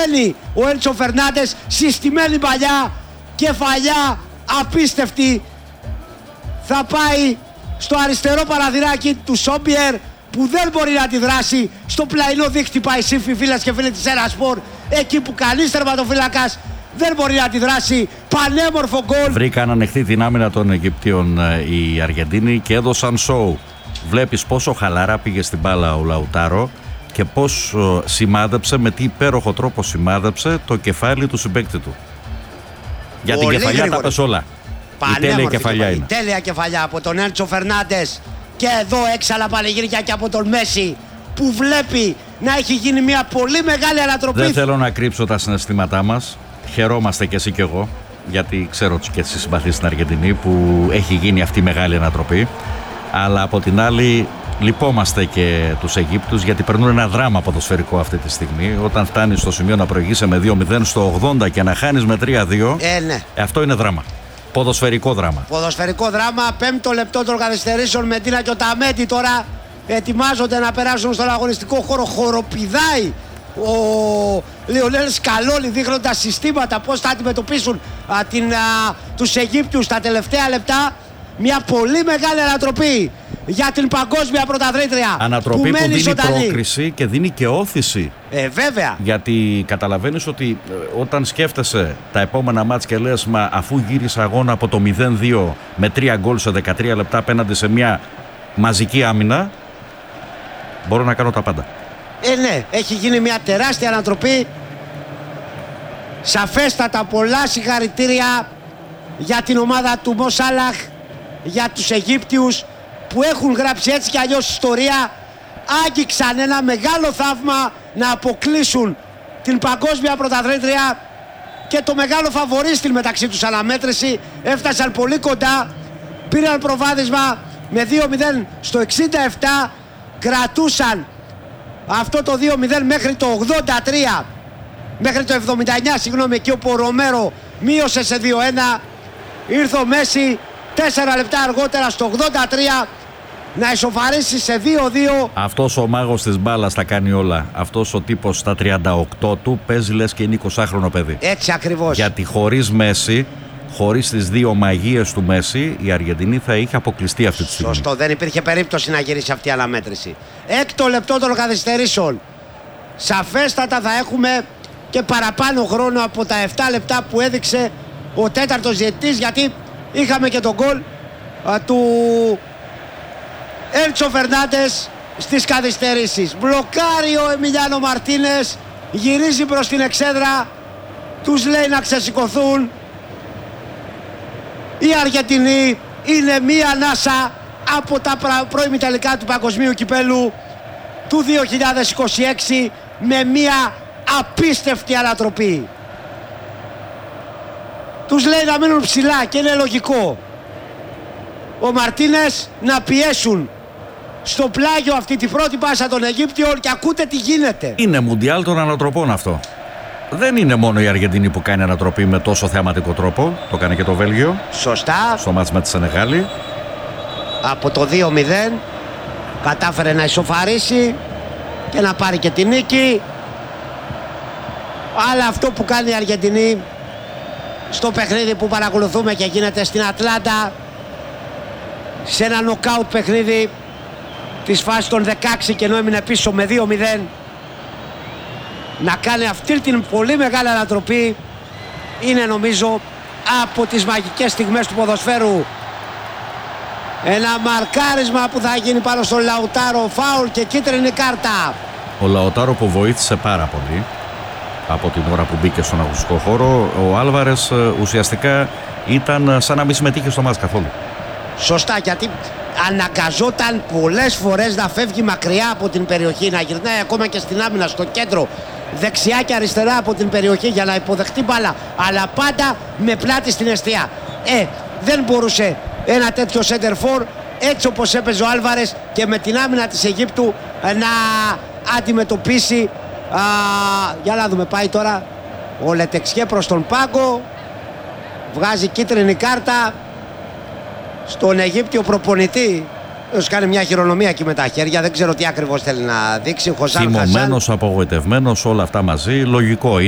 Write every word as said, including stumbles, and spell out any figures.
μπαίνει ο Έντσο Φερνάντες, συστημένη παλιά, κεφαλιά απίστευτη. Θα πάει στο αριστερό παραδειράκι του Σόμπιερ, που δεν μπορεί να αντιδράσει. Στο πλαϊνό δίχτυ πάει σύμφη, φίλες και φίλοι της Ερασπορ, εκεί που κανείς τερματοφύλακας δεν μπορεί να αντιδράσει. Πανέμορφο γκολ. Βρήκαν ανοιχτή την άμυνα των Αιγυπτίων οι Αργεντίνοι και έδωσαν σοου. Βλέπεις πόσο χαλαρά πήγε στην μπάλα ο Λαουτάρο και πώς σημάδεψε, με τι υπέροχο τρόπο σημάδεψε το κεφάλι του συμπαίκτη του. Για την κεφαλιά τα πες όλα. Η τέλεια κεφαλιά είναι. Η τέλεια κεφαλιά από τον Έντσο Φερνάντες. Και εδώ έξαλα πανηγύρια και από τον Μέση, που βλέπει να έχει γίνει μια πολύ μεγάλη ανατροπή. Δεν θέλω να κρύψω τα συναισθήματά μας. Χαιρόμαστε κι εσύ κι εγώ, γιατί ξέρω και εσύ συμπαθείς στην Αργεντινή που έχει γίνει αυτή η μεγάλη ανατροπή. Αλλά από την άλλη λυπόμαστε και τους Αιγύπτους, γιατί περνούν ένα δράμα ποδοσφαιρικό αυτή τη στιγμή. Όταν φτάνεις στο σημείο να προηγείσαι με δύο μηδέν στο ογδόντα και να χάνεις με τρία δύο, ε, ναι. αυτό είναι δράμα. Ποδοσφαιρικό δράμα. Ποδοσφαιρικό δράμα. Πέμπτο λεπτό των καθυστερήσεων. Μεντίνα και ο Ταμέτη τώρα ετοιμάζονται να περάσουν στον αγωνιστικό χώρο. Χοροπηδάει ο Λιονέλ Σκαλόλι, δείχνοντας συστήματα πώς θα αντιμετωπίσουν α, την, α, τους Αιγύπτιους τα τελευταία λεπτά. Μια πολύ μεγάλη ανατροπή για την παγκόσμια πρωταθλήτρια. Ανατροπή που, που δίνει ζωντανή πρόκριση και δίνει και όθηση. Ε, βέβαια. Γιατί καταλαβαίνεις ότι όταν σκέφτεσαι τα επόμενα μάτς και λες, μα αφού γύρισα αγώνα από το μηδέν δύο με τρία γκολ σε δεκατρία λεπτά απέναντι σε μια μαζική άμυνα, μπορώ να κάνω τα πάντα. Ε, ναι, έχει γίνει μια τεράστια ανατροπή. Σαφέστατα πολλά συγχαρητήρια για την ομάδα του Μο Σάλαχ, για τους Αιγύπτιους που έχουν γράψει έτσι κι αλλιώς ιστορία. Άγγιξαν ένα μεγάλο θαύμα να αποκλείσουν την παγκόσμια πρωταθλήτρια και το μεγάλο φαβορί στην μεταξύ τους αναμέτρηση. Έφτασαν πολύ κοντά, πήραν προβάδισμα με δύο μηδέν στο εξήντα επτά, κρατούσαν αυτό το δύο μηδέν μέχρι το ογδόντα τρία, μέχρι το εβδομήντα εννιά, συγγνώμη, εκεί όπου ο Ρομέρο μείωσε σε δύο ένα. Ήρθε ο Μέση τέσσερα λεπτά αργότερα στο ογδόντα τρία να ισοφαρίσει σε δύο δύο. Αυτός ο μάγος της μπάλας τα κάνει όλα. Αυτός ο τύπος στα τριάντα οκτώ του παίζει λες και είναι εικοσάχρονο παιδί. Έτσι ακριβώς. Γιατί χωρίς Μέση, χωρίς τις δύο μαγείες του Μέση, η Αργεντινή θα είχε αποκλειστεί αυτή τη στιγμή. Σωστό, δεν υπήρχε περίπτωση να γυρίσει αυτή η αναμέτρηση. Έκτο λεπτό των καθυστερήσεων. Σαφέστατα θα έχουμε και παραπάνω χρόνο από τα επτά λεπτά που έδειξε ο τέταρτος διαιτητής, γιατί είχαμε και τον γκολ α, του Έντσο Φερνάντες στις καθυστερήσεις. Μπλοκάρει ο Εμιλιάνο Μαρτίνες, γυρίζει προς την εξέδρα, τους λέει να ξεσηκωθούν. Η Αργεντινή είναι μία ανάσα από τα πρώιμη τελικά του Παγκοσμίου Κυπέλου του δύο χιλιάδες είκοσι έξι με μία απίστευτη ανατροπή. Τους λέει να μείνουν ψηλά και είναι λογικό. Ο Μαρτίνες να πιέσουν στο πλάγιο αυτή τη πρώτη πάσα των Αιγύπτιων και ακούτε τι γίνεται. Είναι μουντιάλ των ανατροπών αυτό. Δεν είναι μόνο η Αργεντινή που κάνει ανατροπή με τόσο θεαματικό τρόπο. Το κάνει και το Βέλγιο. Σωστά. Στο μάτς με τη Σενεγάλη. Από το δύο μηδέν κατάφερε να ισοφαρίσει και να πάρει και τη νίκη. Αλλά αυτό που κάνει η Αργεντινή στο παιχνίδι που παρακολουθούμε και γίνεται στην Ατλάντα, σε ένα νοκάουτ παιχνίδι της φάσης των δεκαέξι και ενώ έμεινε πίσω με δύο μηδέν, να κάνει αυτή την πολύ μεγάλη ανατροπή, είναι νομίζω από τις μαγικές στιγμές του ποδοσφαίρου. Ένα μαρκάρισμα που θα γίνει πάνω στον Λαουτάρο, φάουλ και κίτρινη κάρτα. Ο Λαουτάρο που βοήθησε πάρα πολύ από την ώρα που μπήκε στον αγωνιστικό χώρο. Ο Άλβαρες ουσιαστικά ήταν σαν να μην συμμετείχε στο μάτς καθόλου. Σωστά, γιατί αναγκαζόταν πολλές φορές να φεύγει μακριά από την περιοχή, να γυρνάει ακόμα και στην άμυνα, στο κέντρο, δεξιά και αριστερά από την περιοχή για να υποδεχτεί μπάλα, αλλά πάντα με πλάτη στην εστία. Ε, δεν μπορούσε ένα τέτοιο center for, έτσι όπως έπαιζε ο Άλβαρες και με την άμυνα της Αιγύπτου να αντιμετωπίσει. Α, για να δούμε, πάει τώρα ο Λετεξιέ προς τον πάγκο, βγάζει κίτρινη κάρτα στον Αιγύπτιο προπονητή. Τους κάνει μια χειρονομία εκεί με τα χέρια, δεν ξέρω τι ακριβώς θέλει να δείξει. Θυμωμένος, απογοητευμένος, όλα αυτά μαζί, λογικό είναι.